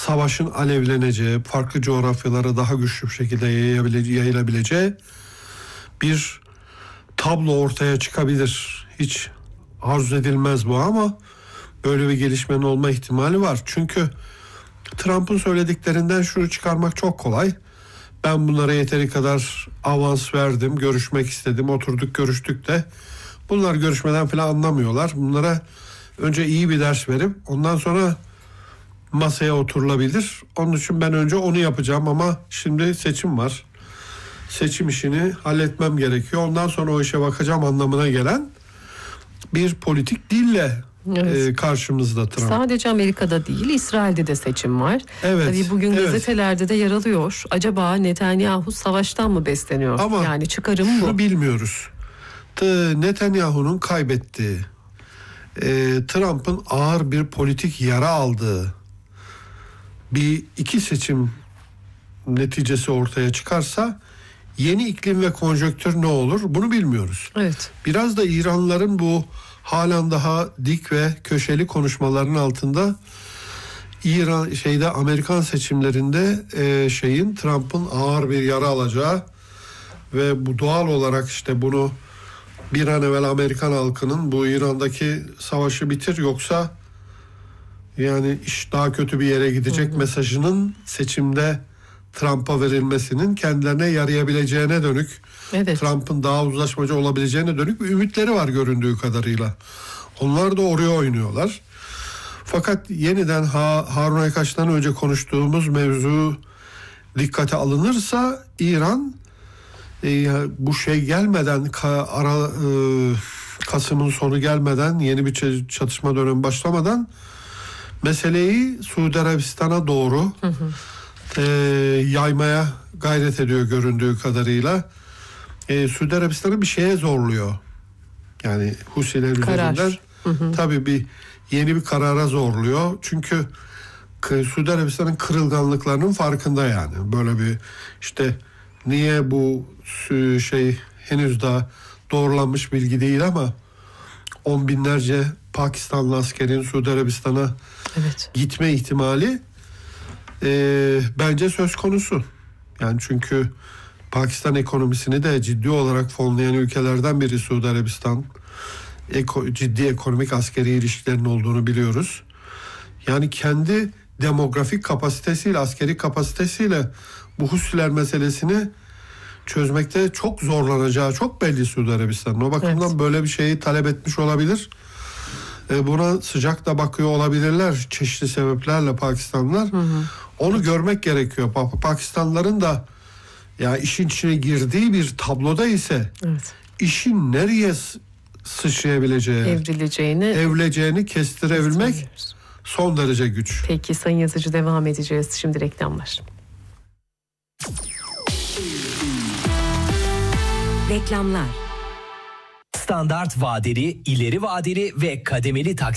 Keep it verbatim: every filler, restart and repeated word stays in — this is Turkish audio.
savaşın alevleneceği, farklı coğrafyalara daha güçlü bir şekilde yayılabileceği bir tablo ortaya çıkabilir. Hiç arzu edilmez bu ama böyle bir gelişmenin olma ihtimali var. Çünkü Trump'ın söylediklerinden şunu çıkarmak çok kolay. Ben bunlara yeteri kadar avans verdim, görüşmek istedim, oturduk görüştük de bunlar görüşmeden falan anlamıyorlar. Bunlara önce iyi bir ders verip ondan sonra masaya oturulabilir. Onun için ben önce onu yapacağım ama şimdi seçim var. Seçim işini halletmem gerekiyor. Ondan sonra o işe bakacağım anlamına gelen bir politik dille evet. e, karşımızda Trump. Sadece Amerika'da değil, İsrail'de de seçim var. Evet. Tabii bugün evet. gazetelerde de yer alıyor. Acaba Netanyahu savaştan mı besleniyor? Ama yani çıkarım bu. Şunu bilmiyoruz. Netanyahu'nun kaybettiği, e, Trump'ın ağır bir politik yara aldığı bir iki seçim neticesi ortaya çıkarsa yeni iklim ve konjonktür ne olur bunu bilmiyoruz. Evet. Biraz da İranlıların bu halen daha dik ve köşeli konuşmaların altında İran şeyde Amerikan seçimlerinde e, şeyin Trump'ın ağır bir yara alacağı ve bu doğal olarak işte bunu bir an evvel Amerikan halkının bu İran'daki savaşı bitir yoksa yani iş daha kötü bir yere gidecek hı hı. mesajının seçimde Trump'a verilmesinin kendilerine yarayabileceğine dönük, evet. Trump'ın daha uzlaşmacı olabileceğine dönük bir ümitleri var göründüğü kadarıyla. Onlar da oraya oynuyorlar. Fakat yeniden ha, Harun Aykaç'tan önce konuştuğumuz mevzu dikkate alınırsa İran e, bu şey gelmeden ka, ara e, Kasım'ın sonu gelmeden yeni bir çatışma dönemi başlamadan meseleyi Suudi Arabistan'a doğru hı hı. E, yaymaya gayret ediyor göründüğü kadarıyla. E, Suudi Arabistan'ı bir şeye zorluyor. Yani Husiler üzerinden tabii bir yeni bir karara zorluyor. Çünkü Suudi Arabistan'ın kırılganlıklarının farkında yani. Böyle bir işte niye bu şey henüz daha doğrulanmış bilgi değil ama on binlerce Pakistanlı askerin Suudi Arabistan'a evet. gitme ihtimali e, bence söz konusu. Yani çünkü Pakistan ekonomisini de ciddi olarak fonlayan ülkelerden biri Suudi Arabistan. Eko, ciddi ekonomik askeri ilişkilerin olduğunu biliyoruz. Yani kendi demografik kapasitesiyle, askeri kapasitesiyle bu Husiler meselesini çözmekte çok zorlanacağı çok belli Suudi Arabistan'ın. O bakımdan evet. böyle bir şeyi talep etmiş olabilir. E, buna sıcak da bakıyor olabilirler çeşitli sebeplerle Pakistanlılar. Hı hı. Onu görmek gerekiyor. Pa- Pakistanlıların da ya işin içine girdiği bir tabloda ise evet. işin nereye sıçrayabileceği, evrileceğini, evrileceğini kestirebilmek son derece güç. Peki Sayın Yazıcı, devam edeceğiz. Şimdi reklamlar. Reklamlar. Standart vadeli, ileri vadeli ve kademeli taksit